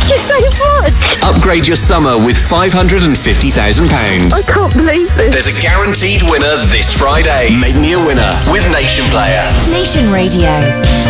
Thank you so much. Upgrade your summer with £550,000. I can't believe this. There's a guaranteed winner this Friday. Make me a winner with Nation Player. Nation Radio.